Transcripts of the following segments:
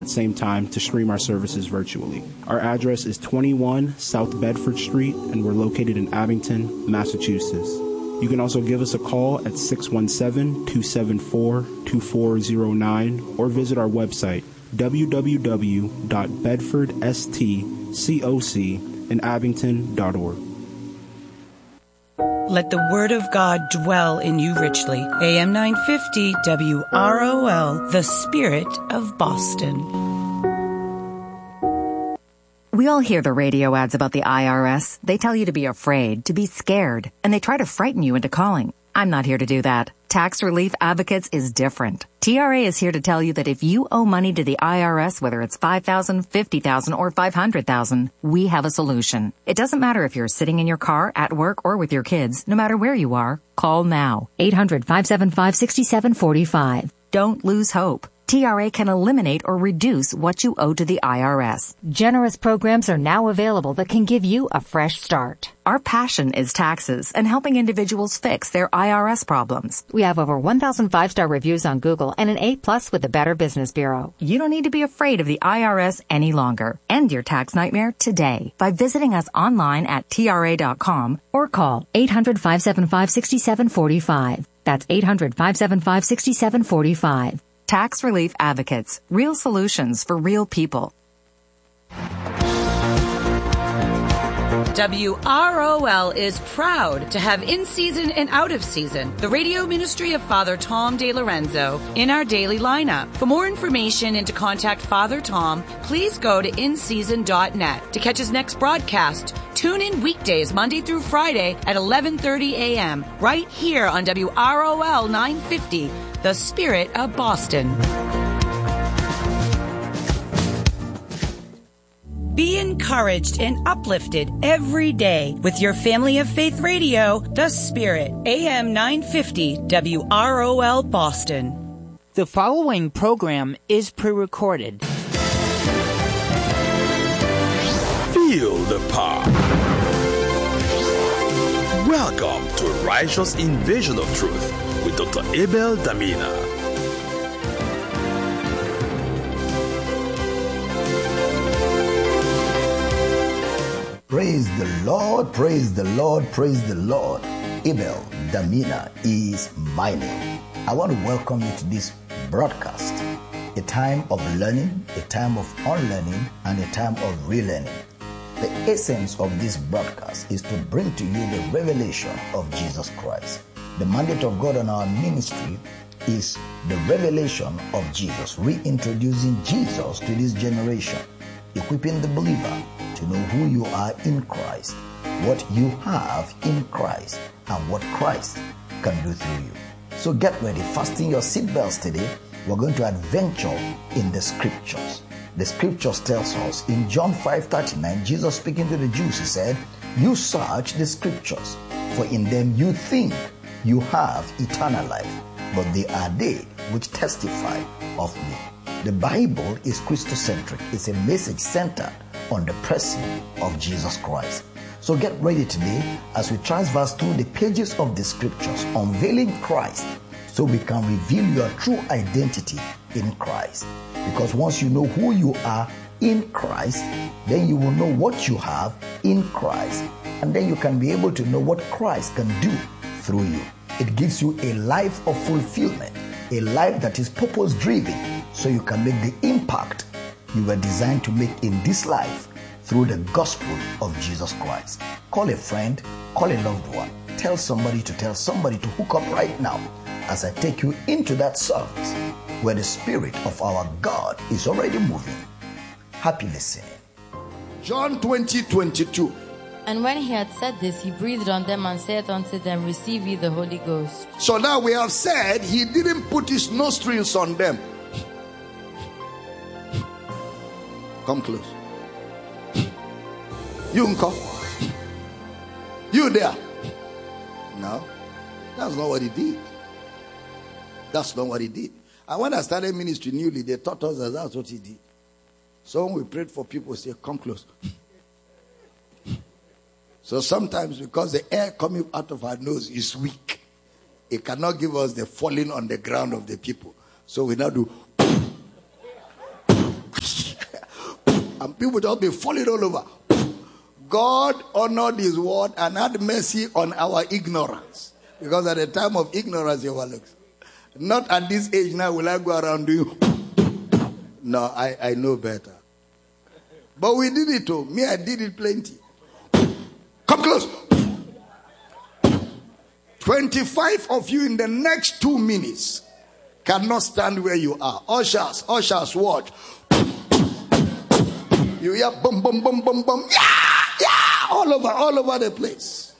at the same time to stream our services virtually. Our address is 21 South Bedford Street, and we're located in Abington, Massachusetts. You can also give us a call at 617-274-2409 or visit our website, www.bedfordstcocin.org. Let the word of God dwell in you richly. AM 950 WROL, the Spirit of Boston. We all hear the radio ads about the IRS. They tell you to be afraid, to be scared, and they try to frighten you into calling. I'm not here to do that. Tax Relief Advocates is different. TRA is here to tell you that if you owe money to the IRS, whether it's $5,000, $50,000, or $500,000, we have a solution. It doesn't matter if you're sitting in your car, at work, or with your kids. No matter where you are, call now. 800-575-6745. Don't lose hope. TRA can eliminate or reduce what you owe to the IRS. Generous programs are now available that can give you a fresh start. Our passion is taxes and helping individuals fix their IRS problems. We have over 1,000 5-star reviews on Google and an A+ with the Better Business Bureau. You don't need to be afraid of the IRS any longer. End your tax nightmare today by visiting us online at TRA.com or call 800-575-6745. That's 800-575-6745. Tax Relief Advocates. Real solutions for real people. WROL is proud to have in-season and out-of-season the radio ministry of Father Tom DeLorenzo in our daily lineup. For more information and to contact Father Tom, please go to inseason.net. To catch his next broadcast, tune in weekdays Monday through Friday at 11:30 a.m. right here on WROL 950, the Spirit of Boston. Be encouraged and uplifted every day with your Family of Faith Radio, The Spirit, AM 950 WROL Boston. The following program is pre-recorded. Feel the power. Welcome to Righteous Invasion of Truth with Dr. Abel Damina. Praise the Lord, praise the Lord, praise the Lord. Abel Damina is my name. I want to welcome you to this broadcast, a time of learning, a time of unlearning, and a time of relearning. The essence of this broadcast is to bring to you the revelation of Jesus Christ. The mandate of God on our ministry is the revelation of Jesus, reintroducing Jesus to this generation, equipping the believer to know who you are in Christ, what you have in Christ, and what Christ can do through you. So get ready, fasten your seatbelts today. We're going to adventure in the scriptures. The scriptures tells us in John 5:39, Jesus speaking to the Jews, he said, "You search the scriptures, for in them you think you have eternal life, but they are they which testify of me." The Bible is Christocentric. It's a message centered on the person of Jesus Christ. So get ready today as we transverse through the pages of the scriptures, unveiling Christ so we can reveal your true identity in Christ. Because once you know who you are in Christ, then you will know what you have in Christ. And then you can be able to know what Christ can do through you. It gives you a life of fulfillment, a life that is purpose-driven, so you can make the impact you were designed to make in this life through the gospel of Jesus Christ. Call a friend, call a loved one, tell somebody to hook up right now as I take you into that service where the Spirit of our God is already moving. Happy listening. John 20:22. And when he had said this, he breathed on them and said unto them, "Receive ye the Holy Ghost." So now we have said he didn't put his nostrils on them. Come close. You uncle. You there. No, that's not what he did. That's not what he did. And when I started ministry newly, they taught us that that's what he did. So when we prayed for people, say, "Come close." So sometimes because the air coming out of our nose is weak, it cannot give us the falling on the ground of the people. So we now do. and people just be falling all over. God honored his word and had mercy on our ignorance. Because at the time of ignorance, he overlooks. Not at this age now will I go around doing. No, I know better. But we did it too. Me, I did it plenty. Come close. 25 of you in the next 2 minutes cannot stand where you are. Ushers, watch. You hear boom, boom, boom, boom, boom. Yeah, all over the place.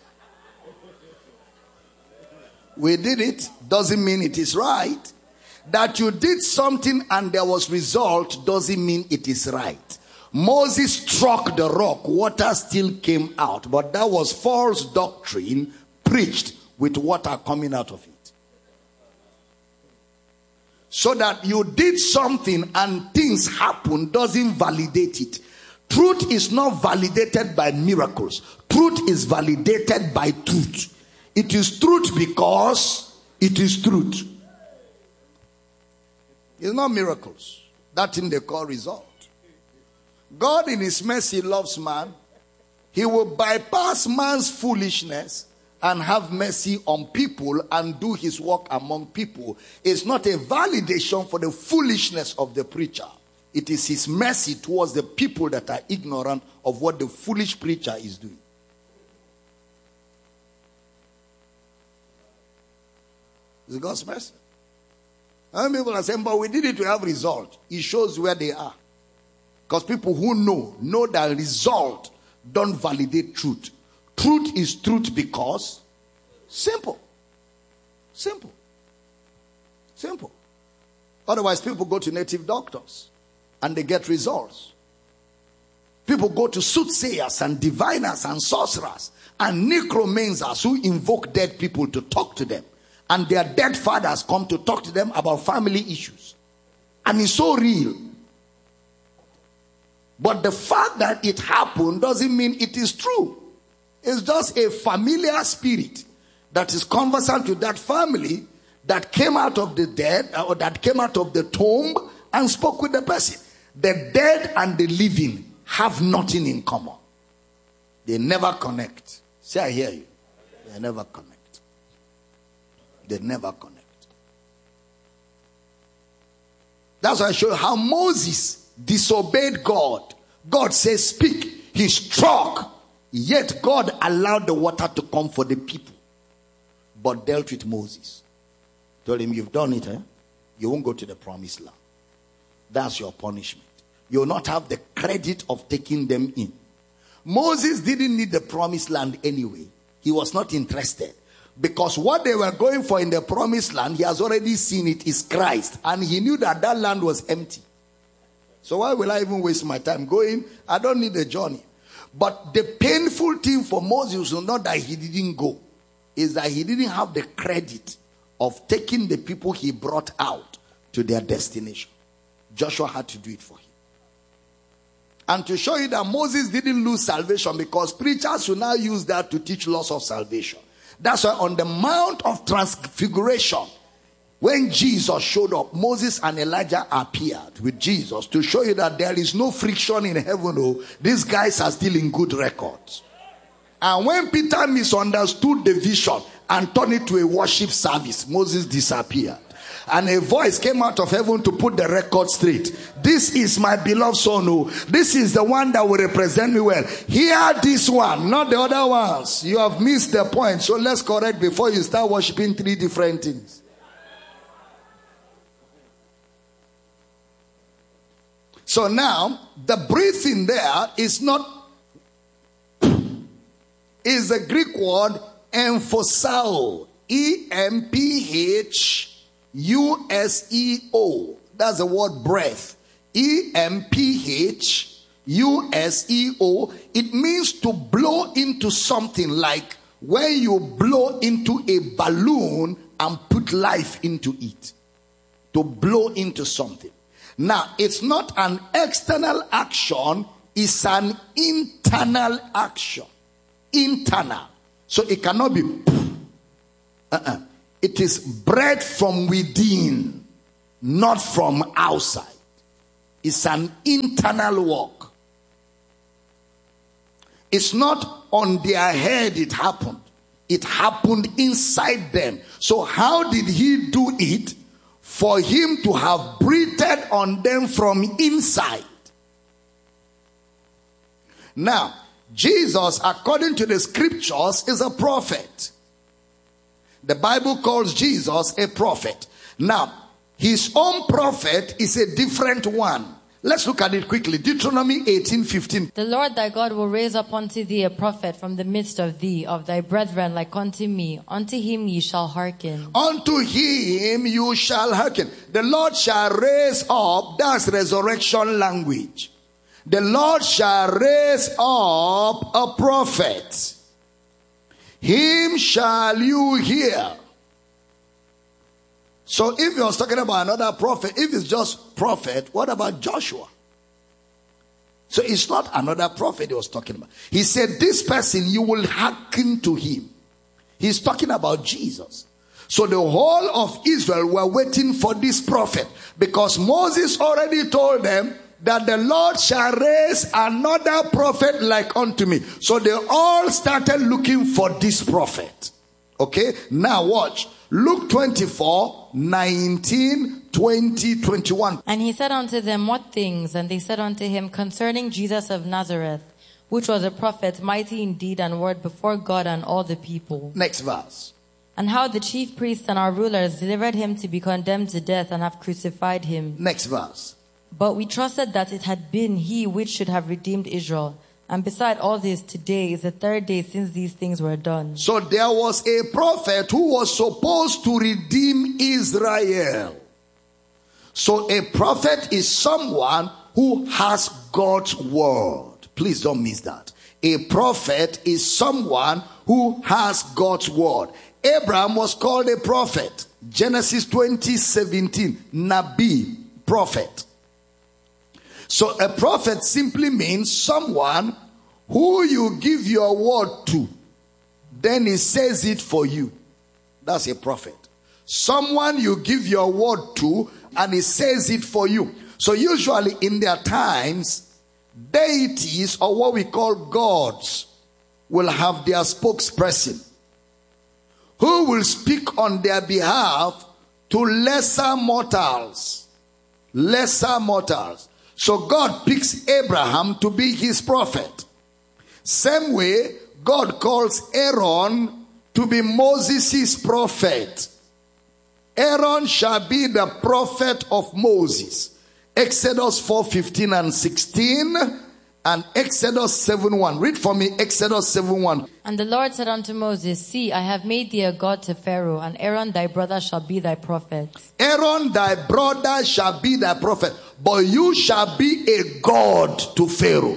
We did it. Doesn't mean it is right. That you did something and there was result doesn't mean it is right. Moses struck the rock, water still came out, but that was false doctrine preached with water coming out of it. So that you did something and things happen doesn't validate it. Truth is not validated by miracles. Truth is validated by truth. It is truth because it is truth. It's not miracles. That thing they call result. God in his mercy loves man. He will bypass man's foolishness and have mercy on people and do his work among people. It's not a validation for the foolishness of the preacher. It is his mercy towards the people that are ignorant of what the foolish preacher is doing. It's God's mercy. Some people are saying, but we did it to have result. It shows where they are. Because people who know that result don't validate truth. Truth is truth because simple. Otherwise, people go to native doctors and they get results. People go to soothsayers and diviners and sorcerers and necromancers who invoke dead people to talk to them. And their dead fathers come to talk to them about family issues. And it's so real. But the fact that it happened doesn't mean it is true. It's just a familiar spirit that is conversant with that family that came out of the dead or that came out of the tomb and spoke with the person. The dead and the living have nothing in common. They never connect. Say, I hear you. They never connect. They never connect. That's why I show you how Moses disobeyed God. God says, speak. He struck. Yet God allowed the water to come for the people. But dealt with Moses. Told him, you've done it, you won't go to the promised land. That's your punishment. You will not have the credit of taking them in. Moses didn't need the promised land anyway. He was not interested. Because what they were going for in the promised land, he has already seen it is Christ. And he knew that that land was empty. So why will I even waste my time going? I don't need a journey. But the painful thing for Moses was not that he didn't go. Is that he didn't have the credit of taking the people he brought out to their destination. Joshua had to do it for him. And to show you that Moses didn't lose salvation, because preachers will now use that to teach loss of salvation. That's why on the Mount of Transfiguration, when Jesus showed up, Moses and Elijah appeared with Jesus to show you that there is no friction in heaven. Oh, these guys are still in good records. And when Peter misunderstood the vision and turned it to a worship service, Moses disappeared. And a voice came out of heaven to put the record straight. This is my beloved son. Oh, this is the one that will represent me well. Hear this one, not the other ones. You have missed the point. So let's correct before you start worshiping three different things. So now, the breathing there is the Greek word emphosao. E-M-P-H-U-S-E-O. That's the word breath. E-M-P-H-U-S-E-O. It means to blow into something, like when you blow into a balloon and put life into it. To blow into something. Now, it's not an external action, it's an internal action. Internal. So it cannot be. It is breath from within, not from outside. It's an internal work. It's not on their head it happened. It happened inside them. So how did he do it? For him to have breathed on them from inside. Now, Jesus, according to the scriptures, is a prophet. The Bible calls Jesus a prophet. Now, his own prophet is a different one. Let's look at it quickly. Deuteronomy 18:15. The Lord thy God will raise up unto thee a prophet from the midst of thee, of thy brethren like unto me. Unto him ye shall hearken. Unto him you shall hearken. The Lord shall raise up, that's resurrection language. The Lord shall raise up a prophet. Him shall you hear. So if he was talking about another prophet, if it's just prophet, what about Joshua? So it's not another prophet he was talking about. He said, this person, you will hearken to him. He's talking about Jesus. So the whole of Israel were waiting for this prophet, because Moses already told them that the Lord shall raise another prophet like unto me. So they all started looking for this prophet. Okay, now watch. Luke 24, 19, 20, 21. And he said unto them, what things? And they said unto him, concerning Jesus of Nazareth, which was a prophet, mighty in deed and word before God and all the people. Next verse. And how the chief priests and our rulers delivered him to be condemned to death and have crucified him. Next verse. But we trusted that it had been he which should have redeemed Israel. And beside all this, today is the third day since these things were done. So there was a prophet who was supposed to redeem Israel. So a prophet is someone who has God's word. Please don't miss that. A prophet is someone who has God's word. Abraham was called a prophet. Genesis 20:17. Nabi, prophet. So a prophet simply means someone who you give your word to, then he says it for you. That's a prophet. Someone you give your word to and he says it for you. So usually in their times, deities or what we call gods will have their spokesperson who will speak on their behalf to lesser mortals. Lesser mortals. So God picks Abraham to be his prophet. Same way, God calls Aaron to be Moses' prophet. Aaron shall be the prophet of Moses. Exodus 4:15 and 16 and Exodus 7:1. Read for me Exodus 7:1. And the Lord said unto Moses, see, I have made thee a god to Pharaoh, and Aaron thy brother shall be thy prophet. Aaron thy brother shall be thy prophet, but you shall be a god to Pharaoh.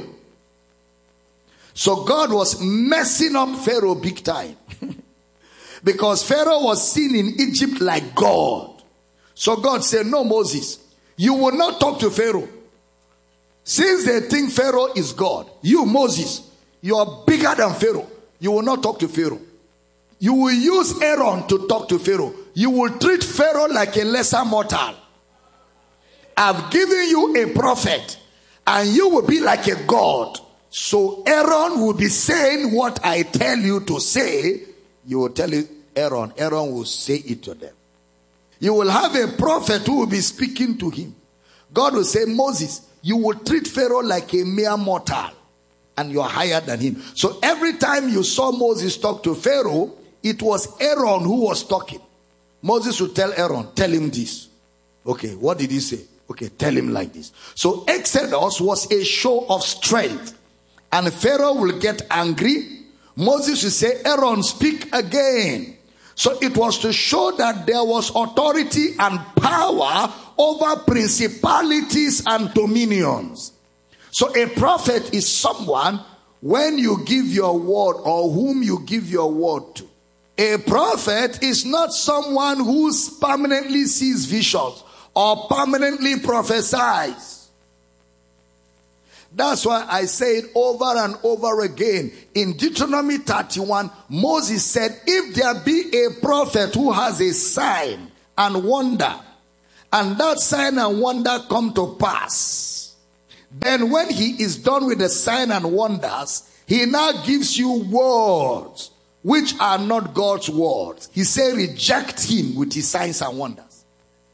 So God was messing up Pharaoh big time. Because Pharaoh was seen in Egypt like God. So God said, no, Moses, you will not talk to Pharaoh. Since they think Pharaoh is God, you, Moses, you are bigger than Pharaoh. You will not talk to Pharaoh. You will use Aaron to talk to Pharaoh. You will treat Pharaoh like a lesser mortal. I've given you a prophet, and you will be like a god. So Aaron will be saying what I tell you to say. You will tell it, Aaron. Aaron will say it to them. You will have a prophet who will be speaking to him. God will say, Moses, you will treat Pharaoh like a mere mortal, and you are higher than him. So every time you saw Moses talk to Pharaoh, it was Aaron who was talking. Moses would tell Aaron, tell him this. Okay, what did he say? Okay, tell him like this. So Exodus was a show of strength. And Pharaoh will get angry. Moses will say, Aaron, speak again. So it was to show that there was authority and power over principalities and dominions. So a prophet is someone when you give your word or whom you give your word to. A prophet is not someone who permanently sees visions or permanently prophesies. That's why I say it over and over again. In Deuteronomy 31, Moses said, if there be a prophet who has a sign and wonder, and that sign and wonder come to pass, then when he is done with the sign and wonders, He now gives you words which are not God's words. He said, reject him with his signs and wonders.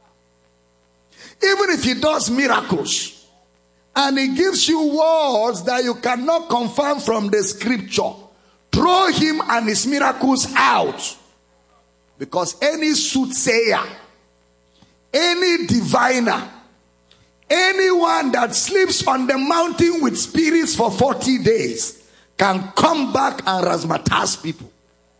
Even if he does miracles, and he gives you words that you cannot confirm from the scripture, throw him and his miracles out. Because any soothsayer, any diviner, anyone that sleeps on the mountain with spirits for 40 days can come back and razzmatazz people.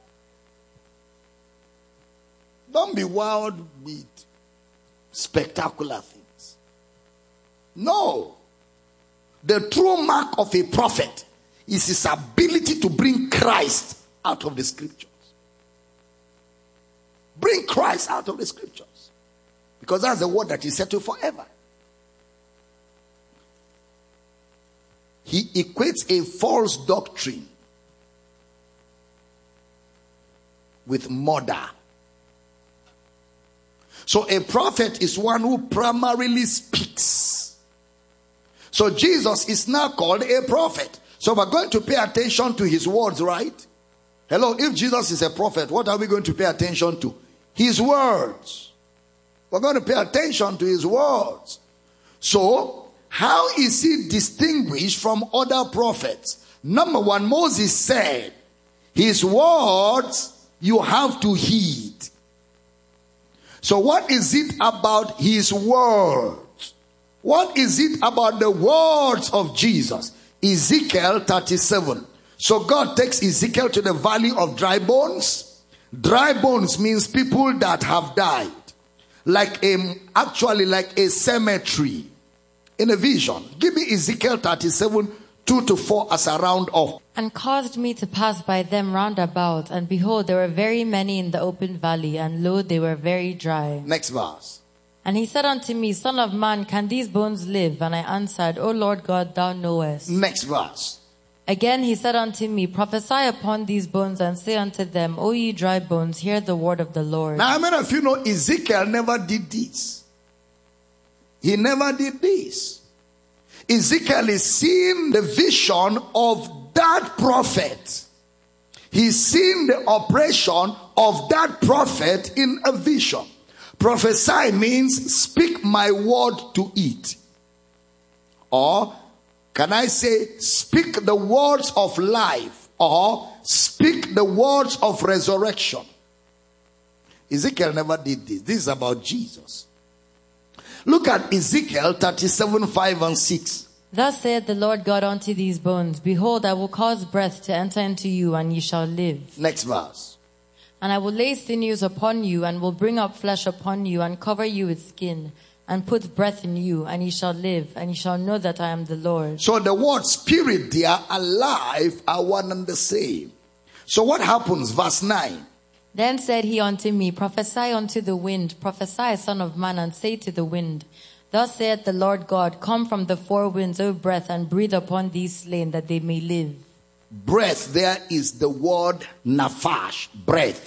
Don't be wild with spectacular things. No. The true mark of a prophet is his ability to bring Christ out of the scriptures. Bring Christ out of the scriptures. Because that's the word that is settled forever. He equates a false doctrine with murder. So a prophet is one who primarily speaks. So Jesus is now called a prophet. So we're going to pay attention to his words, right? Hello, if Jesus is a prophet, what are we going to pay attention to? His words. We're going to pay attention to his words. So, how is he distinguished from other prophets? Number one, Moses said, his words you have to heed. So what is it about his words? What is it about the words of Jesus? Ezekiel 37. So God takes Ezekiel to the valley of dry bones. Dry bones means people that have died. Actually like a cemetery. In a vision. Give me Ezekiel 37, 2-4 as a round off. And caused me to pass by them round about, and behold, there were very many in the open valley, and lo, they were very dry. Next verse. And he said unto me, Son of man, can these bones live? And I answered, O Lord God, thou knowest. Next verse. Again he said unto me, Prophesy upon these bones, and say unto them, O ye dry bones, hear the word of the Lord. Now, how many of you know Ezekiel never did this? He never did this. Ezekiel is seeing the vision of that prophet. He's seeing the operation of that prophet in a vision. Prophesy means speak my word to it. Or can I say speak the words of life, or speak the words of resurrection. Ezekiel never did this. This is about Jesus. Look at Ezekiel 37, 5 and 6. Thus saith the Lord God unto these bones, Behold, I will cause breath to enter into you, and ye shall live. Next verse. And I will lay sinews upon you, and will bring up flesh upon you, and cover you with skin, and put breath in you, and ye shall live, and ye shall know that I am the Lord. So the word spirit there, alive, are one and the same. So what happens? Verse 9. Then said he unto me, Prophesy unto the wind, prophesy, son of man, and say to the wind, Thus saith the Lord God, Come from the four winds, O breath, and breathe upon these slain, that they may live. Breath, there is the word nafash, breath.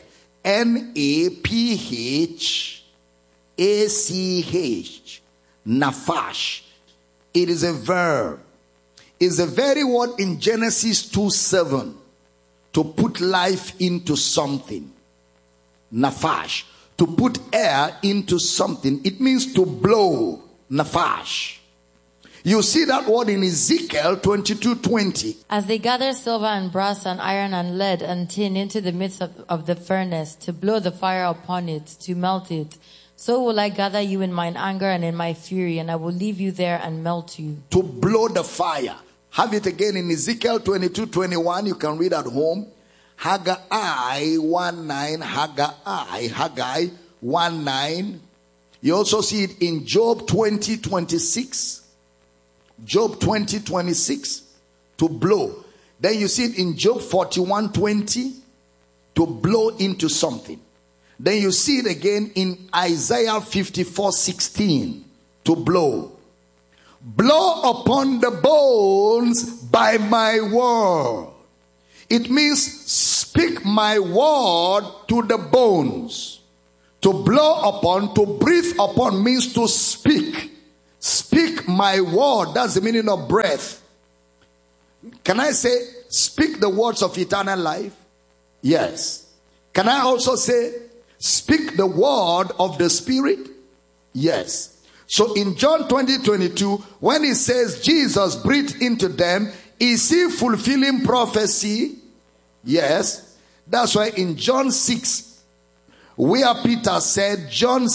N-A-P-H-A-C-H. Nafash. It is a verb. It's the very word in Genesis 2:7 to put life into something. Nafash. To put air into something. It means to blow. Nafash. You see that word in Ezekiel 22:20. As they gather silver and brass and iron and lead and tin into the midst of the furnace, to blow the fire upon it, to melt it, so will I gather you in mine anger and in my fury, and I will leave you there and melt you. To blow the fire. Have it again in Ezekiel 22:21. You can read at home. Haggai 1:9. Haggai 1:9. You also see it in Job 20:26. Job 20:26. To blow. Then you see it in Job 41:20. To blow into something. Then you see it again in Isaiah 54:16. To blow. Blow upon the bones by my word. It means speak my word to the bones. To blow upon, to breathe upon means to speak. Speak my word. That's the meaning of breath. Can I say speak the words of eternal life? Yes. Can I also say, speak the word of the Spirit? Yes. So in John 20:22, when it says Jesus breathed into them, is he fulfilling prophecy? Yes. That's why in John 6, where Peter said, John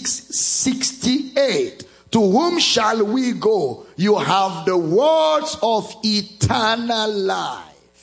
6:68, to whom shall we go? You have the words of eternal life.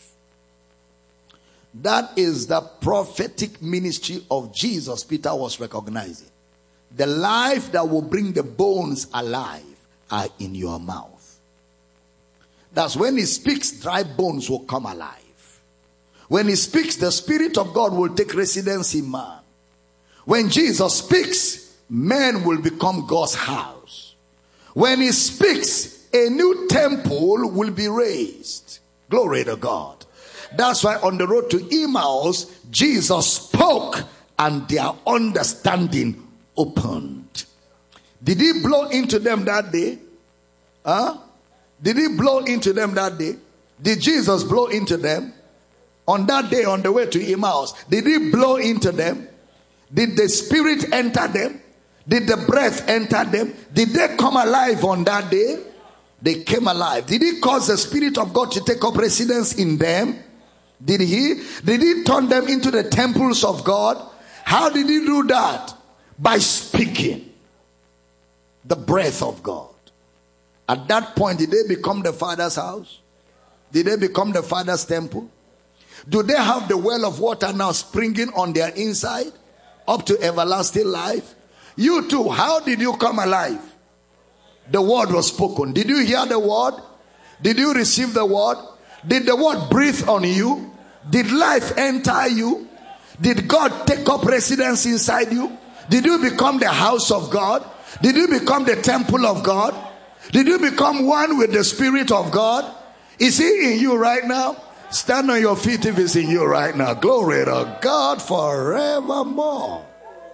That is the prophetic ministry of Jesus Peter was recognizing. The life that will bring the bones alive are in your mouth. That's when he speaks, dry bones will come alive. When he speaks, the Spirit of God will take residence in man. When Jesus speaks, men will become God's house. When he speaks, a new temple will be raised. Glory to God. That's why on the road to Emmaus, Jesus spoke and their understanding opened. Did he blow into them that day? Did he blow into them that day? Did Jesus blow into them? On that day on the way to Emmaus, did he blow into them? Did the Spirit enter them? Did the breath enter them? Did they come alive on that day? They came alive. Did he cause the Spirit of God to take up residence in them? Did he? Did he turn them into the temples of God? How did he do that? By speaking the breath of God. At that point, did they become the Father's house? Did they become the Father's temple? Do they have the well of water now springing on their inside up to everlasting life? You too, how did you come alive? The word was spoken. Did you hear the word? Did you receive the word? Did the word breathe on you? Did life enter you? Did God take up residence inside you? Did you become the house of God? Did you become the temple of God? Did you become one with the Spirit of God? Is he in you right now? Stand on your feet if it's in you right now. Glory to God forevermore.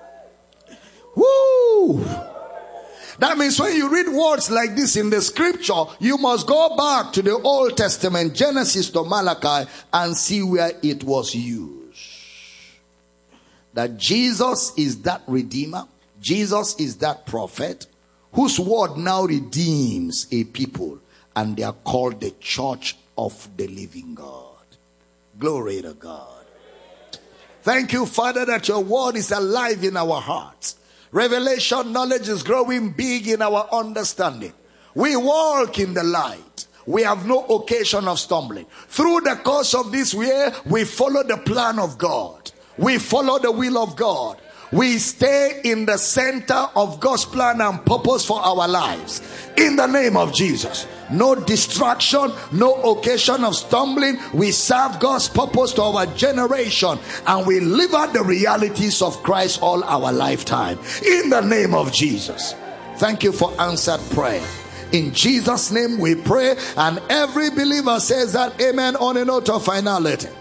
Woo! That means when you read words like this in the scripture, you must go back to the Old Testament, Genesis to Malachi, and see where it was used. That Jesus is that Redeemer. Jesus is that prophet whose word now redeems a people, and they are called the Church of the Living God. Glory to God. Thank you, Father, that your word is alive in our hearts. Revelation knowledge is growing big in our understanding. We walk in the light. We have no occasion of stumbling. Through the course of this year, we follow the plan of God. We follow the will of God. We stay in the center of God's plan and purpose for our lives. In the name of Jesus. No distraction, no occasion of stumbling. We serve God's purpose to our generation, and we live out the realities of Christ all our lifetime. In the name of Jesus. Thank you for answered prayer. In Jesus' name we pray, and every believer says that amen on a note of finality.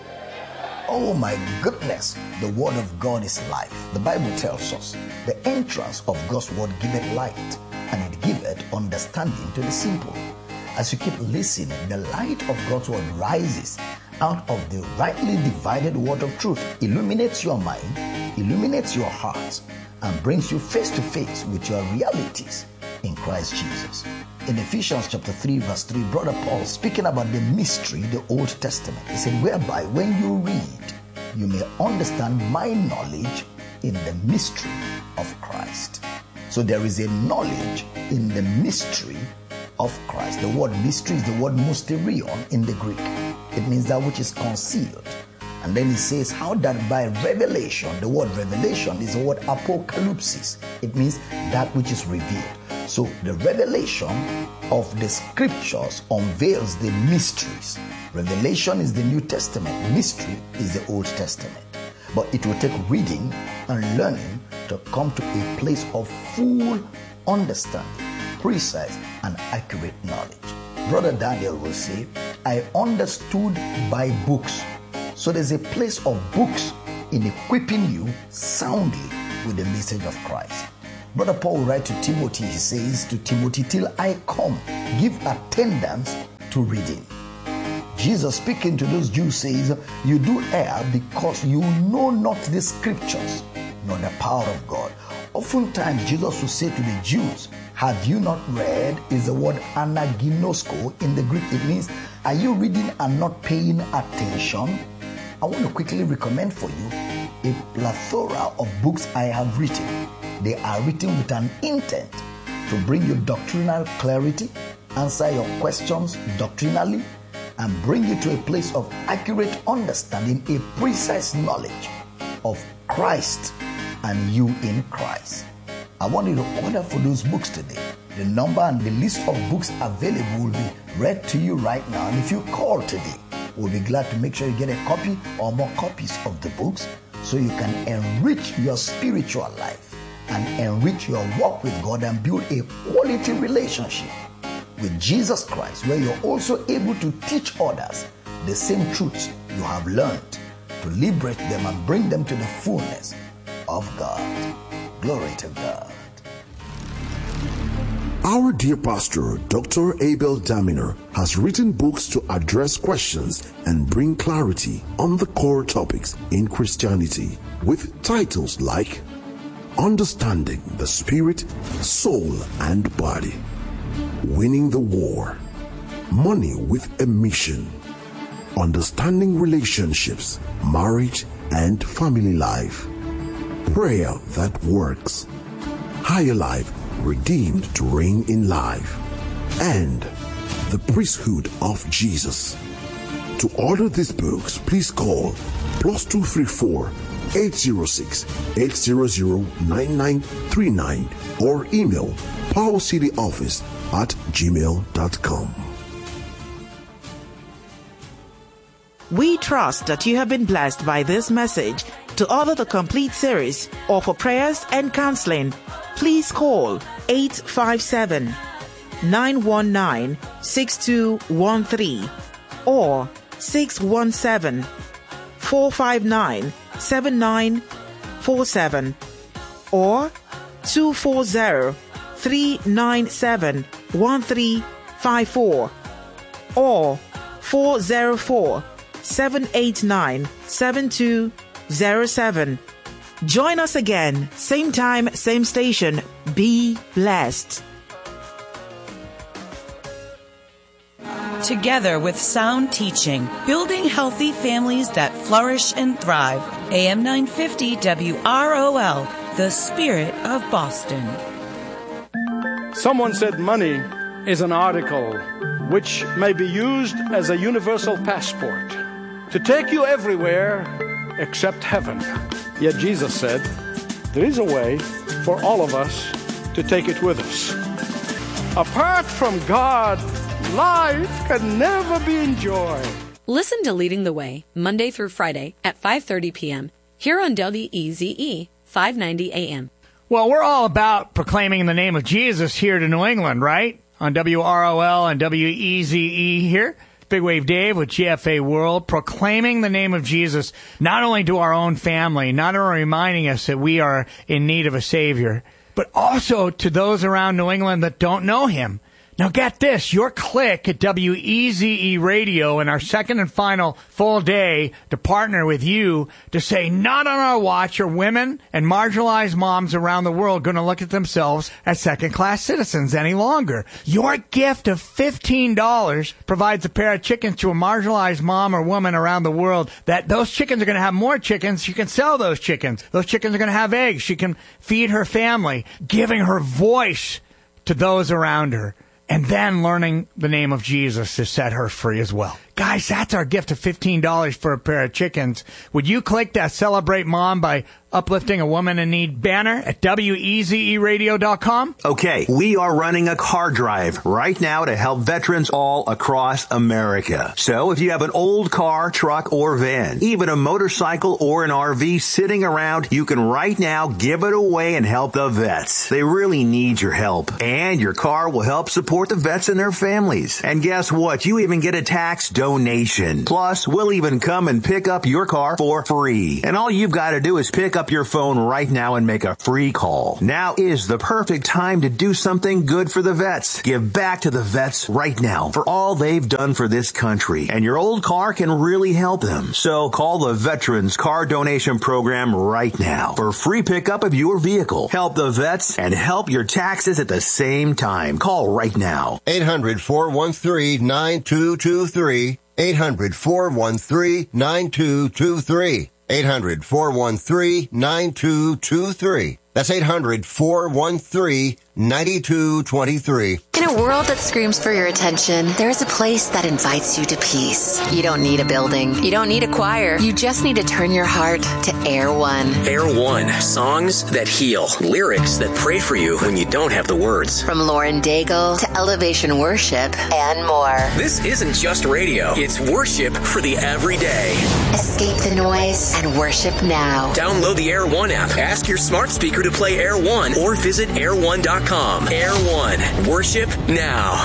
Oh my goodness, the word of God is life. The Bible tells us the entrance of God's word giveth light, and it giveth understanding to the simple. As you keep listening, the light of God's word rises out of the rightly divided word of truth, illuminates your mind, illuminates your heart, and brings you face to face with your realities in Christ Jesus. In Ephesians chapter 3 verse 3, Brother Paul, speaking about the mystery, the Old Testament, he said, whereby when you read, you may understand my knowledge in the mystery of Christ. So there is a knowledge in the mystery of Christ. The word mystery is the word mysterion in the Greek. It means that which is concealed. And then he says how that by revelation, the word revelation is the word apocalypsis. It means that which is revealed. So the revelation of the scriptures unveils the mysteries. Revelation is the New Testament. Mystery is the Old Testament. But it will take reading and learning to come to a place of full understanding, precise and accurate knowledge. Brother Daniel will say, I understood by books. So there's a place of books in equipping you soundly with the message of Christ. Brother Paul will write to Timothy, he says to Timothy, till I come, give attendance to reading. Jesus speaking to those Jews says, you do err because you know not the scriptures, nor the power of God. Oftentimes, Jesus will say to the Jews, have you not read? Is the word anaginosko in the Greek. It means, are you reading and not paying attention? I want to quickly recommend for you a plethora of books I have written. They are written with an intent to bring you doctrinal clarity, answer your questions doctrinally, and bring you to a place of accurate understanding, a precise knowledge of Christ and you in Christ. I want you to order for those books today. The number and the list of books available will be read to you right now. And if you call today, we'll be glad to make sure you get a copy or more copies of the books so you can enrich your spiritual life and enrich your walk with God and build a quality relationship with Jesus Christ, where you're also able to teach others the same truths you have learned, to liberate them and bring them to the fullness of God. Glory to God. Our dear pastor, Dr. Abel Damina, has written books to address questions and bring clarity on the core topics in Christianity, with titles like Understanding the Spirit, Soul, and Body, Winning the War, Money with a Mission, Understanding Relationships, Marriage and Family Life, Prayer That Works, Higher Life, Redeemed to Reign in Life, and The Priesthood of Jesus. To order these books, please call +234 806 800 9939 or email powercityoffice@gmail.com. We trust that you have been blessed by this message. To order the complete series or for prayers and counseling, please call 857-919-6213 or 617-459-7947 or 240-397-1354 or 404-789-7207. Join us again, same time, same station. Be blessed. Together with sound teaching, building healthy families that flourish and thrive. AM 950 WROL, the spirit of Boston. Someone said money is an article which may be used as a universal passport to take you everywhere except heaven. Yet Jesus said, there is a way for all of us to take it with us. Apart from God, life can never be enjoyed. Listen to Leading the Way, Monday through Friday at 5:30 p.m. here on WEZE 590 AM. Well, we're all about proclaiming the name of Jesus here to New England, right? On WROL and WEZE here. Big Wave Dave with GFA World, proclaiming the name of Jesus, not only to our own family, not only reminding us that we are in need of a Savior, but also to those around New England that don't know Him. Now get this, your click at WEZE Radio in our second and final full day to partner with you to say, not on our watch are women and marginalized moms around the world going to look at themselves as second-class citizens any longer. Your gift of $15 provides a pair of chickens to a marginalized mom or woman around the world that those chickens are going to have more chickens. She can sell those chickens. Those chickens are going to have eggs. She can feed her family, giving her voice to those around her. And then learning the name of Jesus to set her free as well. Guys, that's our gift of $15 for a pair of chickens. Would you click that Celebrate Mom by Uplifting a Woman in Need banner at WEZEradio.com? Okay, we are running a car drive right now to help veterans all across America. So if you have an old car, truck, or van, even a motorcycle or an RV sitting around, you can right now give it away and help the vets. They really need your help. And your car will help support the vets and their families. And guess what? You even get a tax donation donation. Plus, we'll even come and pick up your car for free. And all you've got to do is pick up your phone right now and make a free call. Now is the perfect time to do something good for the vets. Give back to the vets right now for all they've done for this country. And your old car can really help them. So call the Veterans Car Donation Program right now for free pickup of your vehicle. Help the vets and help your taxes at the same time. Call right now. 800-413-9223. 800-413-9223. 800-413-9223. That's 800-413-9223. In a world that screams for your attention, there's a place that invites you to peace. You don't need a building. You don't need a choir. You just need to turn your heart to Air One. Air One. Songs that heal. Lyrics that pray for you when you don't have the words. From Lauren Daigle to Elevation Worship and more. This isn't just radio. It's worship for the everyday. Escape the noise and worship now. Download the Air One app. Ask your smart speaker to play Air One or visit air1.com. Air One. Worship now.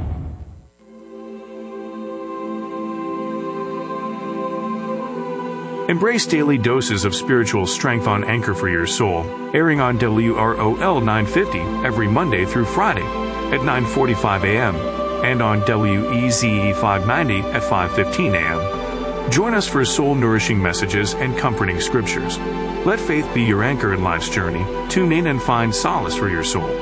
Embrace daily doses of spiritual strength on Anchor for Your Soul, airing on WROL 950 every Monday through Friday at 9:45 a.m. and on WEZE 590 at 5:15 a.m. Join us for soul-nourishing messages and comforting scriptures. Let faith be your anchor in life's journey. Tune in and find solace for your soul.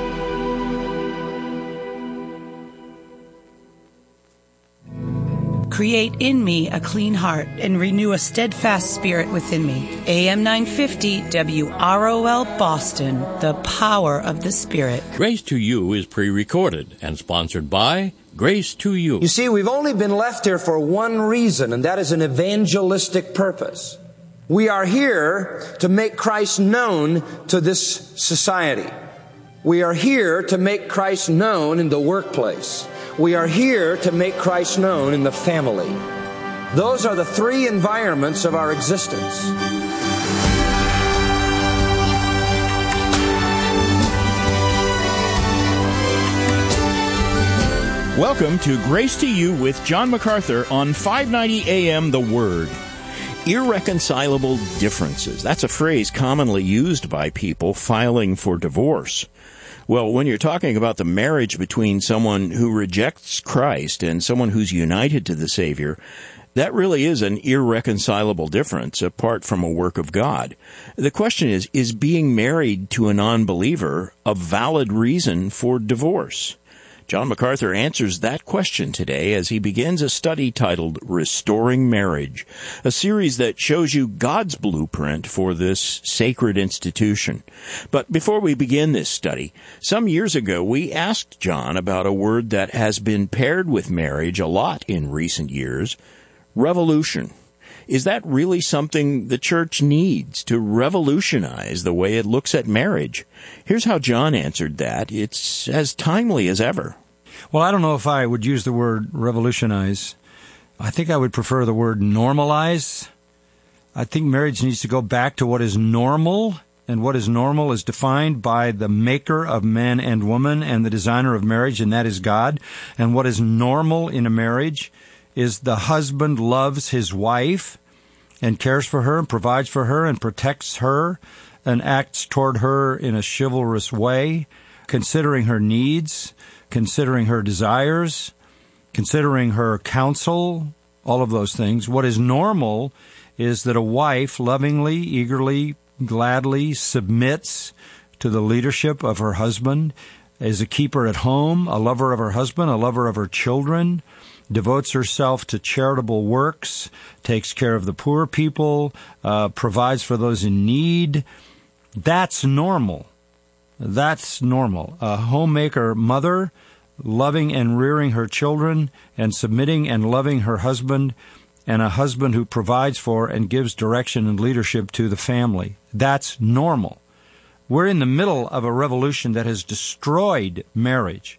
Create in me a clean heart and renew a steadfast spirit within me. AM 950 WROL Boston, the power of the Spirit. Grace to You is pre-recorded and sponsored by Grace to You. You see, we've only been left here for one reason, and that is an evangelistic purpose. We are here to make Christ known to this society. We are here to make Christ known in the workplace. We are here to make Christ known in the family. Those are the three environments of our existence. Welcome to Grace to You with John MacArthur on 590 AM The Word. Irreconcilable differences. That's a phrase commonly used by people filing for divorce. Well, when you're talking about the marriage between someone who rejects Christ and someone who's united to the Savior, that really is an irreconcilable difference apart from a work of God. The question is being married to a non-believer a valid reason for divorce? John MacArthur answers that question today as he begins a study titled Restoring Marriage, a series that shows you God's blueprint for this sacred institution. But before we begin this study, some years ago we asked John about a word that has been paired with marriage a lot in recent years, revolution. Is that really something the church needs to revolutionize the way it looks at marriage? Here's how John answered that. It's as timely as ever. Well, I don't know if I would use the word revolutionize. I think I would prefer the word normalize. I think marriage needs to go back to what is normal, and what is normal is defined by the maker of man and woman and the designer of marriage, and that is God. And what is normal in a marriage is the husband loves his wife and cares for her and provides for her and protects her and acts toward her in a chivalrous way, considering her needs, considering her desires, considering her counsel, all of those things. What is normal is that a wife lovingly, eagerly, gladly submits to the leadership of her husband, is a keeper at home, a lover of her husband, a lover of her children, devotes herself to charitable works, takes care of the poor people, provides for those in need. That's normal. That's normal. A homemaker mother, loving and rearing her children and submitting and loving her husband, and a husband who provides for and gives direction and leadership to the family. That's normal. We're in the middle of a revolution that has destroyed marriage.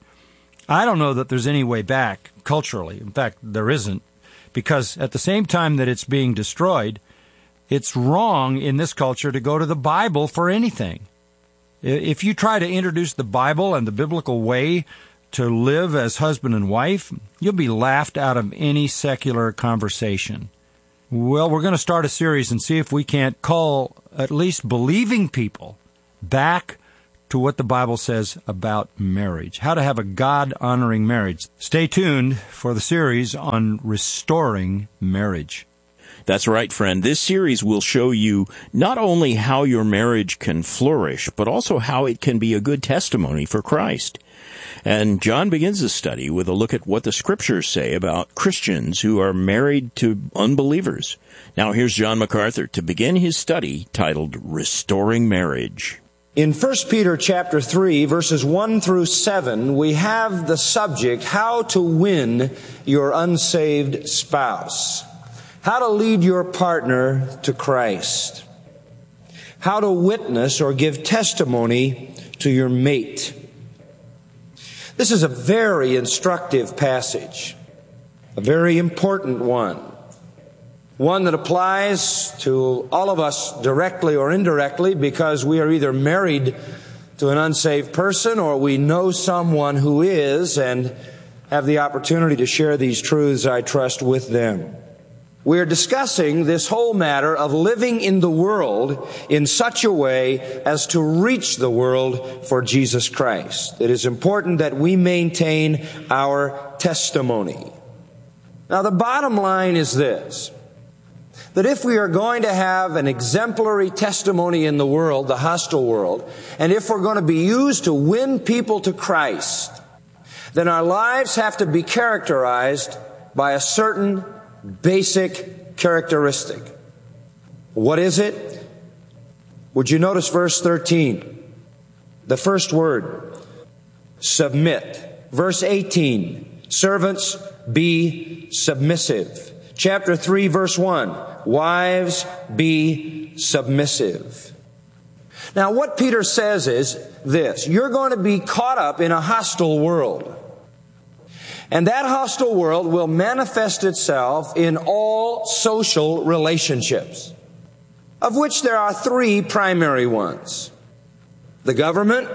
I don't know that there's any way back culturally. In fact, there isn't, because at the same time that it's being destroyed, it's wrong in this culture to go to the Bible for anything. If you try to introduce the Bible and the biblical way to live as husband and wife, you'll be laughed out of any secular conversation. Well, we're going to start a series and see if we can't call at least believing people back to what the Bible says about marriage, how to have a God-honoring marriage. Stay tuned for the series on restoring marriage. That's right, friend. This series will show you not only how your marriage can flourish, but also how it can be a good testimony for Christ. And John begins the study with a look at what the Scriptures say about Christians who are married to unbelievers. Now here's John MacArthur to begin his study titled Restoring Marriage. In 1 Peter chapter 3, verses 1 through 7, we have the subject, how to win your unsaved spouse. How to lead your partner to Christ. How to witness or give testimony to your mate. This is a very instructive passage, a very important one. One that applies to all of us directly or indirectly because we are either married to an unsaved person or we know someone who is and have the opportunity to share these truths, I trust, with them. We are discussing this whole matter of living in the world in such a way as to reach the world for Jesus Christ. It is important that we maintain our testimony. Now, the bottom line is this, that if we are going to have an exemplary testimony in the world, the hostile world, and if we're going to be used to win people to Christ, then our lives have to be characterized by a certain basic characteristic. What is it? Would you notice verse 13? The first word, submit. Verse 18, servants, be submissive. Chapter 3, verse 1, wives, be submissive. Now, what Peter says is this, you're going to be caught up in a hostile world. And that hostile world will manifest itself in all social relationships, of which there are three primary ones. The government,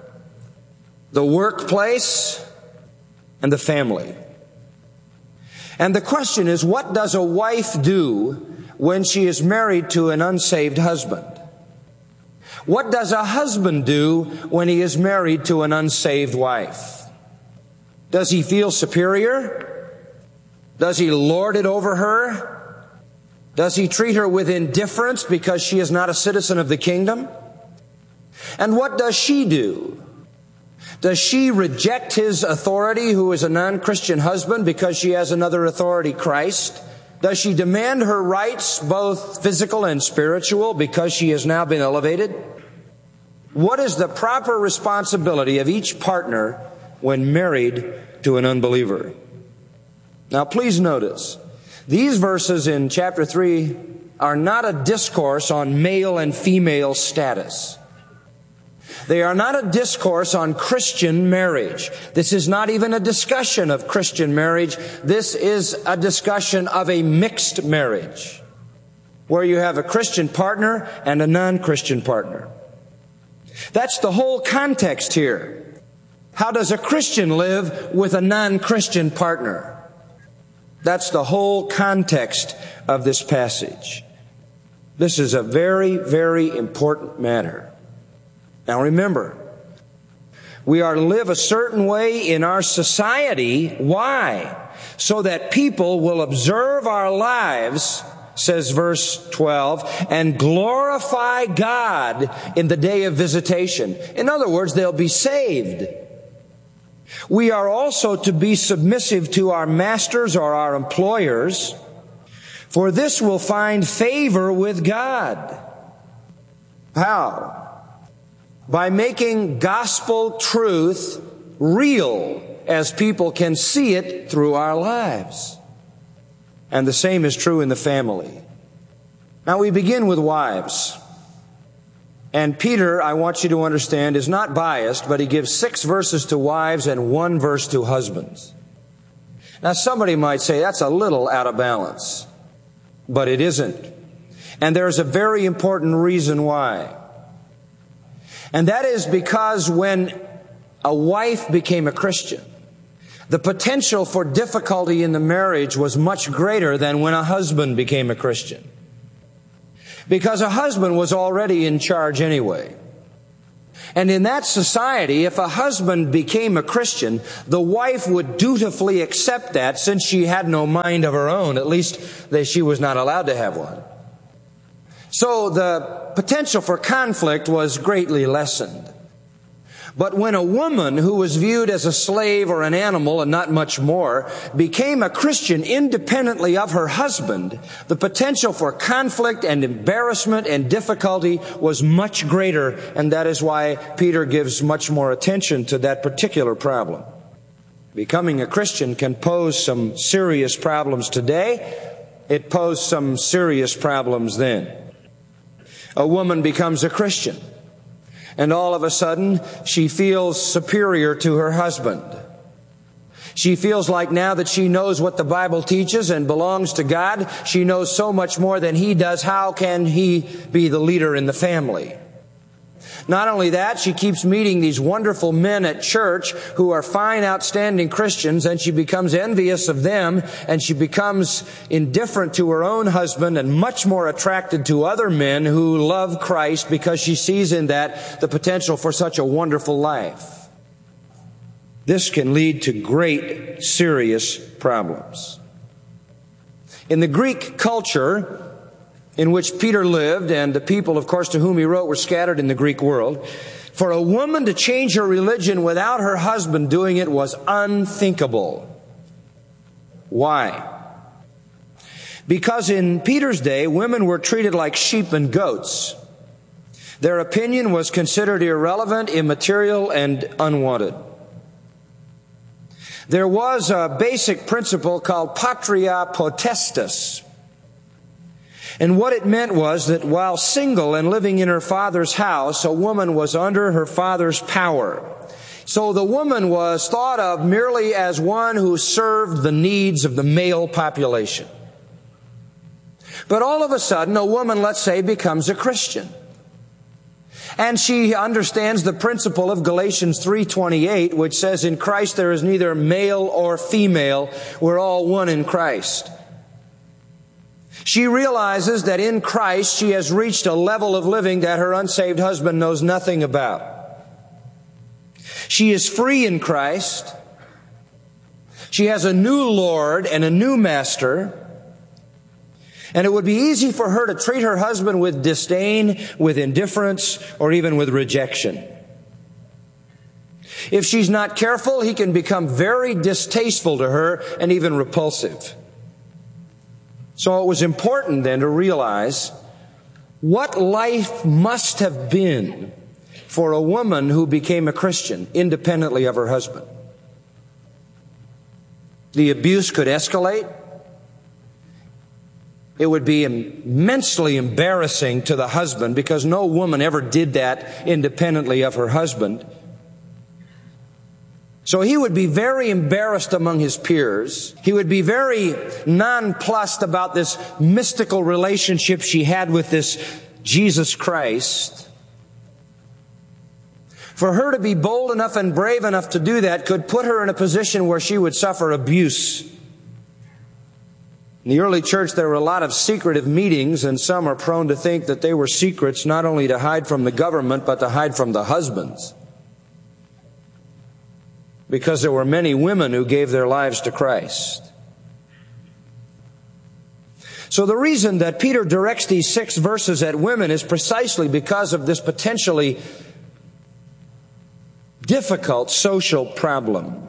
the workplace, and the family. And the question is, what does a wife do when she is married to an unsaved husband? What does a husband do when he is married to an unsaved wife? Does he feel superior? Does he lord it over her? Does he treat her with indifference because she is not a citizen of the kingdom? And what does she do? Does she reject his authority, who is a non-Christian husband, because she has another authority, Christ? Does she demand her rights, both physical and spiritual, because she has now been elevated? What is the proper responsibility of each partner when married to an unbeliever? Now, please notice, these verses in chapter 3 are not a discourse on male and female status. They are not a discourse on Christian marriage. This is not even a discussion of Christian marriage. This is a discussion of a mixed marriage, where you have a Christian partner and a non-Christian partner. That's the whole context here. How does a Christian live with a non-Christian partner? That's the whole context of this passage. This is a very, very important matter. Now remember, we are to live a certain way in our society. Why? So that people will observe our lives, says verse 12, and glorify God in the day of visitation. In other words, they'll be saved. We are also to be submissive to our masters or our employers, for this will find favor with God. How? By making gospel truth real as people can see it through our lives. And the same is true in the family. Now we begin with wives. And Peter, I want you to understand, is not biased, but he gives 6 verses to wives and 1 verse to husbands. Now somebody might say that's a little out of balance, but it isn't. And there's a very important reason why. And that is because when a wife became a Christian, the potential for difficulty in the marriage was much greater than when a husband became a Christian. Because a husband was already in charge anyway. And in that society, if a husband became a Christian, the wife would dutifully accept that since she had no mind of her own. At least she was not allowed to have one. So the potential for conflict was greatly lessened. But when a woman who was viewed as a slave or an animal and not much more became a Christian independently of her husband, the potential for conflict and embarrassment and difficulty was much greater, and that is why Peter gives much more attention to that particular problem. Becoming a Christian can pose some serious problems today. It posed some serious problems then. A woman becomes a Christian, and all of a sudden, she feels superior to her husband. She feels like now that she knows what the Bible teaches and belongs to God, she knows so much more than he does. How can he be the leader in the family? Not only that, she keeps meeting these wonderful men at church who are fine, outstanding Christians, and she becomes envious of them, and she becomes indifferent to her own husband and much more attracted to other men who love Christ because she sees in that the potential for such a wonderful life. This can lead to great, serious problems. In the Greek culture in which Peter lived, and the people, of course, to whom he wrote were scattered in the Greek world, for a woman to change her religion without her husband doing it was unthinkable. Why? Because in Peter's day, women were treated like sheep and goats. Their opinion was considered irrelevant, immaterial, and unwanted. There was a basic principle called patria potestas. And what it meant was that while single and living in her father's house, a woman was under her father's power. So the woman was thought of merely as one who served the needs of the male population. But all of a sudden, a woman, let's say, becomes a Christian. And she understands the principle of Galatians 3:28, which says, in Christ there is neither male or female. We're all one in Christ. She realizes that in Christ she has reached a level of living that her unsaved husband knows nothing about. She is free in Christ. She has a new Lord and a new master. And it would be easy for her to treat her husband with disdain, with indifference, or even with rejection. If she's not careful, he can become very distasteful to her and even repulsive. So it was important then to realize what life must have been for a woman who became a Christian independently of her husband. The abuse could escalate. It would be immensely embarrassing to the husband because no woman ever did that independently of her husband. So he would be very embarrassed among his peers. He would be very nonplussed about this mystical relationship she had with this Jesus Christ. For her to be bold enough and brave enough to do that could put her in a position where she would suffer abuse. In the early church, there were a lot of secretive meetings, and some are prone to think that they were secrets not only to hide from the government, but to hide from the husbands. Because there were many women who gave their lives to Christ. So the reason that Peter directs these 6 verses at women is precisely because of this potentially difficult social problem.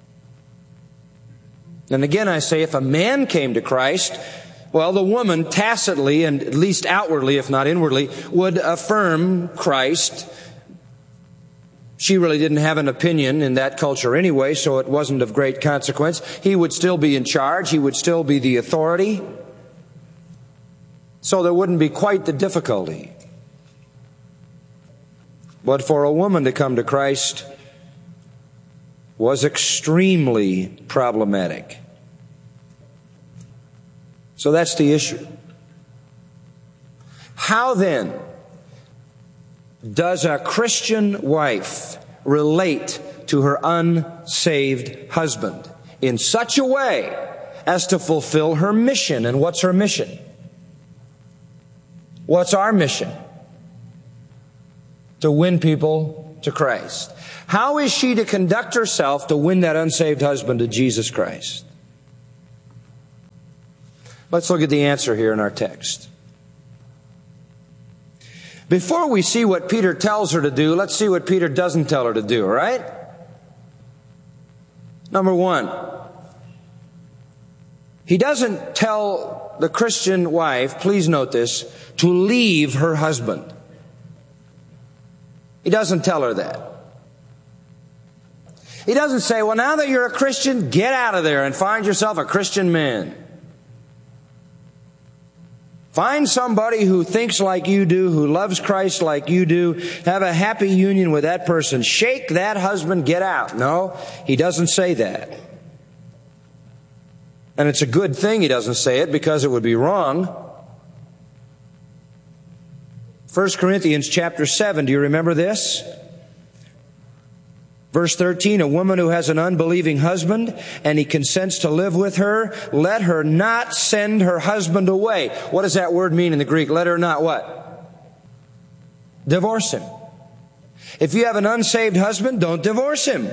And again I say, if a man came to Christ, well, the woman tacitly and at least outwardly, if not inwardly, would affirm Christ. She really didn't have an opinion in that culture anyway, so it wasn't of great consequence. He would still be in charge. He would still be the authority. So there wouldn't be quite the difficulty. But for a woman to come to Christ was extremely problematic. So that's the issue. How then does a Christian wife relate to her unsaved husband in such a way as to fulfill her mission. And what's her mission? What's our mission? To win people to Christ. How is she to conduct herself to win that unsaved husband to Jesus Christ? Let's look at the answer here in our text. Before we see what Peter tells her to do, let's see what Peter doesn't tell her to do, all right? Number one, he doesn't tell the Christian wife, please note this, to leave her husband. He doesn't tell her that. He doesn't say, well, now that you're a Christian, get out of there and find yourself a Christian man. Find somebody who thinks like you do, who loves Christ like you do. Have a happy union with that person. Shake that husband, get out. No, he doesn't say that. And it's a good thing he doesn't say it, because it would be wrong. 1 Corinthians chapter 7, do you remember this? Verse 13, a woman who has an unbelieving husband and he consents to live with her, let her not send her husband away. What does that word mean in the Greek? Let her not what? Divorce him. If you have an unsaved husband, don't divorce him.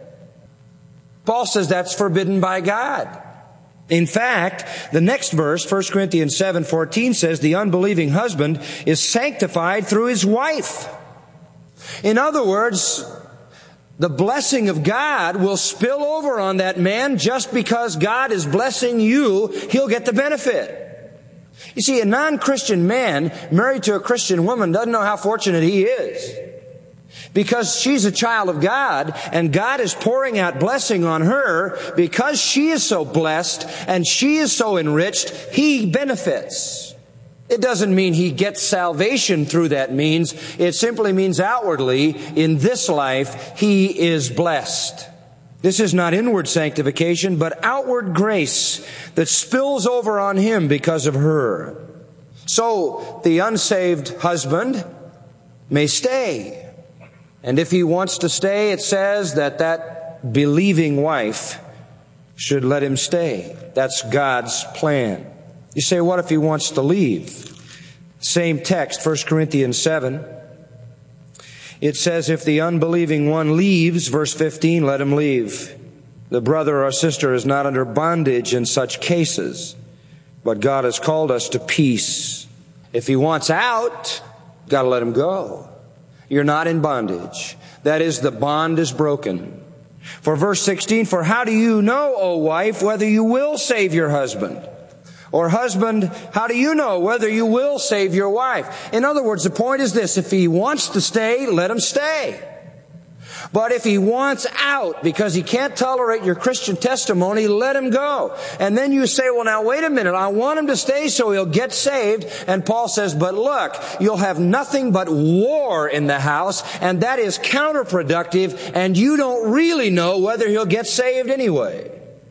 Paul says that's forbidden by God. In fact, the next verse, 1 Corinthians 7:14 says the unbelieving husband is sanctified through his wife. In other words, the blessing of God will spill over on that man. Just because God is blessing you, he'll get the benefit. You see, a non-Christian man married to a Christian woman doesn't know how fortunate he is. Because she's a child of God, and God is pouring out blessing on her. Because she is so blessed and she is so enriched, he benefits. It doesn't mean he gets salvation through that means. It simply means outwardly, in this life, he is blessed. This is not inward sanctification, but outward grace that spills over on him because of her. So, the unsaved husband may stay. And if he wants to stay, it says that believing wife should let him stay. That's God's plan. You say, what if he wants to leave? Same text, 1 Corinthians 7. It says, if the unbelieving one leaves, verse 15, let him leave. The brother or sister is not under bondage in such cases, but God has called us to peace. If he wants out, got to let him go. You're not in bondage. That is, the bond is broken. For verse 16, for how do you know, O wife, whether you will save your husband? Or husband, how do you know whether you will save your wife? In other words, the point is this: if he wants to stay, let him stay. But if he wants out because he can't tolerate your Christian testimony, let him go. And then you say, well, now wait a minute, I want him to stay so he'll get saved. And Paul says, but look, you'll have nothing but war in the house, and that is counterproductive, and you don't really know whether he'll get saved anyway.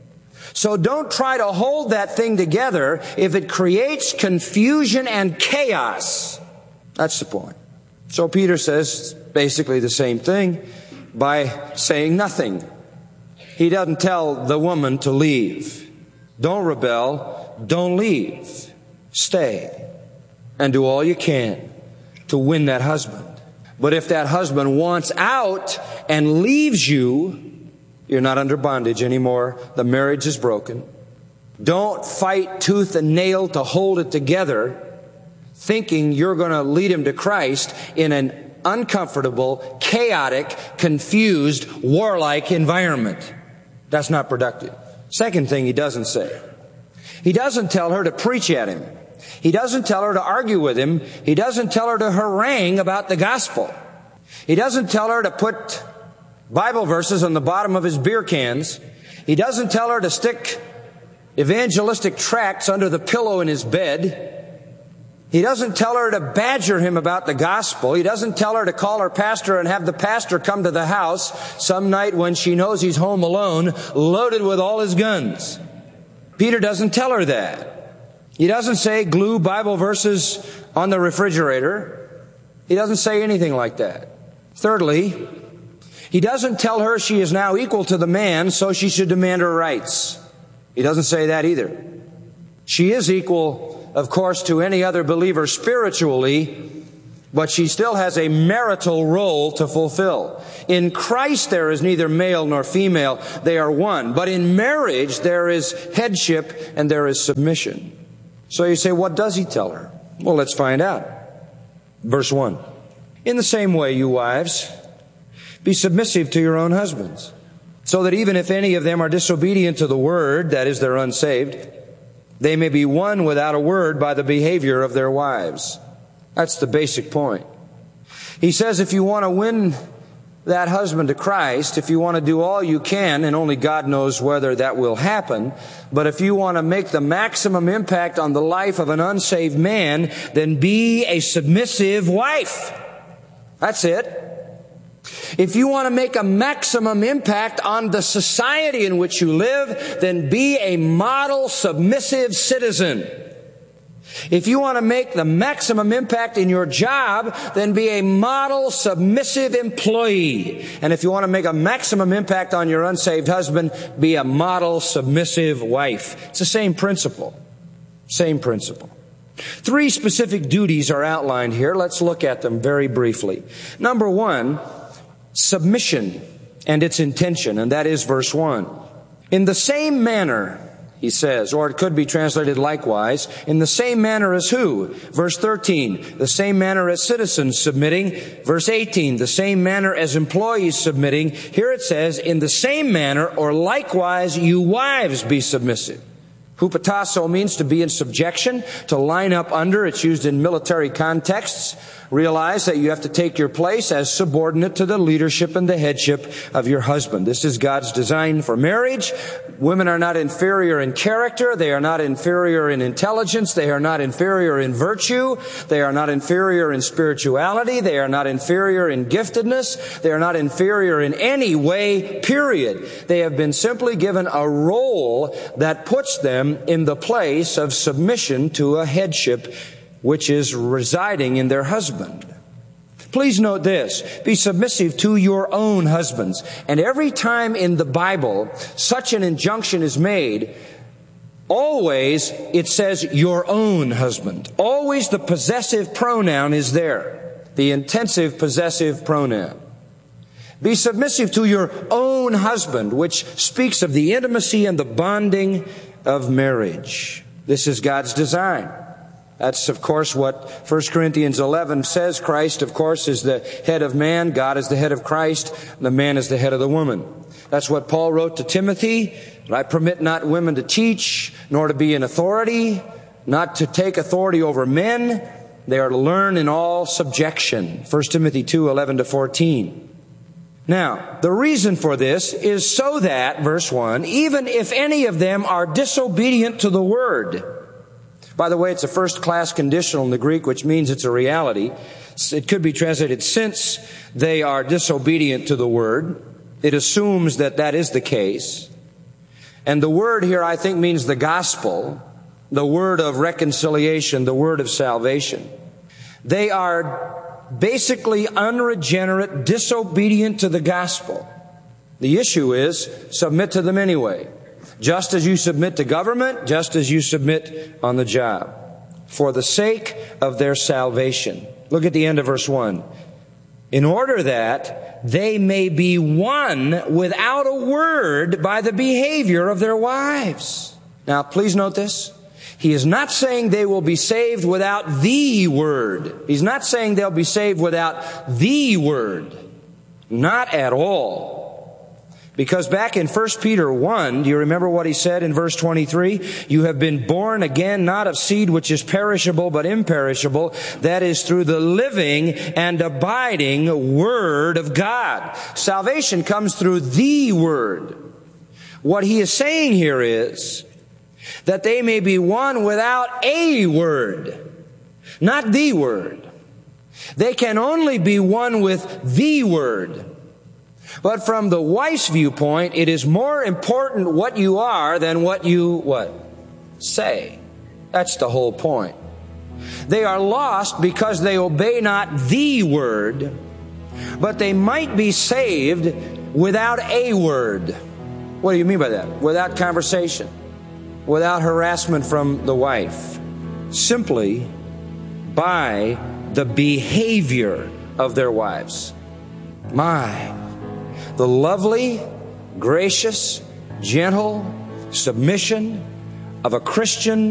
So don't try to hold that thing together if it creates confusion and chaos. That's the point. So Peter says basically the same thing by saying nothing. He doesn't tell the woman to leave. Don't rebel. Don't leave. Stay. And do all you can to win that husband. But if that husband wants out and leaves you, you're not under bondage anymore. The marriage is broken. Don't fight tooth and nail to hold it together, thinking you're going to lead him to Christ in an uncomfortable, chaotic, confused, warlike environment. That's not productive. Second thing he doesn't say. He doesn't tell her to preach at him. He doesn't tell her to argue with him. He doesn't tell her to harangue about the gospel. He doesn't tell her to put Bible verses on the bottom of his beer cans. He doesn't tell her to stick evangelistic tracts under the pillow in his bed. He doesn't tell her to badger him about the gospel. He doesn't tell her to call her pastor and have the pastor come to the house some night when she knows he's home alone, loaded with all his guns. Peter doesn't tell her that. He doesn't say glue Bible verses on the refrigerator. He doesn't say anything like that. Thirdly, He doesn't tell her she is now equal to the man, so she should demand her rights. He doesn't say that either. She is equal, of course, to any other believer spiritually, but she still has a marital role to fulfill. In Christ there is neither male nor female. They are one. But in marriage there is headship and there is submission. So you say, what does he tell her? Well, let's find out. Verse 1. In the same way, you wives, be submissive to your own husbands, so that even if any of them are disobedient to the word, that is, they're unsaved, they may be won without a word by the behavior of their wives. That's the basic point. He says if you want to win that husband to Christ, if you want to do all you can, and only God knows whether that will happen, but if you want to make the maximum impact on the life of an unsaved man, then be a submissive wife. That's it. If you want to make a maximum impact on the society in which you live, then be a model submissive citizen. If you want to make the maximum impact in your job, then be a model submissive employee. And if you want to make a maximum impact on your unsaved husband, be a model submissive wife. It's the same principle. Same principle. 3 specific duties are outlined here. Let's look at them very briefly. Number 1, submission and its intention, and that is verse 1. In the same manner, he says, or it could be translated likewise, in the same manner as who? Verse 13, the same manner as citizens submitting. Verse 18, the same manner as employees submitting. Here it says, in the same manner, or likewise, you wives be submissive. Hupatasso means to be in subjection, to line up under. It's used in military contexts. Realize that you have to take your place as subordinate to the leadership and the headship of your husband. This is God's design for marriage. Women are not inferior in character. They are not inferior in intelligence. They are not inferior in virtue. They are not inferior in spirituality. They are not inferior in giftedness. They are not inferior in any way, period. They have been simply given a role that puts them in the place of submission to a headship which is residing in their husband. Please note this, be submissive to your own husbands. And every time in the Bible such an injunction is made, always it says your own husband. Always the possessive pronoun is there, the intensive possessive pronoun. Be submissive to your own husband, which speaks of the intimacy and the bonding of marriage. This is God's design. That's, of course, what 1 Corinthians 11 says. Christ, of course, is the head of man. God is the head of Christ. The man is the head of the woman. That's what Paul wrote to Timothy. I permit not women to teach, nor to be in authority, not to take authority over men. They are to learn in all subjection. 1 Timothy 2:11-14. Now, the reason for this is so that, verse 1, even if any of them are disobedient to the word. By the way, it's a first-class conditional in the Greek, which means it's a reality. It could be translated, since they are disobedient to the word. It assumes that that is the case. And the word here, I think, means the gospel, the word of reconciliation, the word of salvation. They are basically unregenerate, disobedient to the gospel. The issue is, submit to them anyway. Just as you submit to government, just as you submit on the job, for the sake of their salvation. Look at the end of verse 1. In order that they may be won without a word by the behavior of their wives. Now, please note this. He is not saying they will be saved without the word. He's not saying they'll be saved without the word. Not at all. Because back in 1 Peter 1, do you remember what he said in verse 23? You have been born again, not of seed which is perishable, but imperishable. That is through the living and abiding Word of God. Salvation comes through the Word. What he is saying here is that they may be won without a word, not the Word. They can only be won with the Word. But from the wife's viewpoint, it is more important what you are than what you, say. That's the whole point. They are lost because they obey not the word, But they might be saved without a word. What do you mean by that? Without conversation, without harassment from the wife, simply by the behavior of their wives. The lovely, gracious, gentle submission of a Christian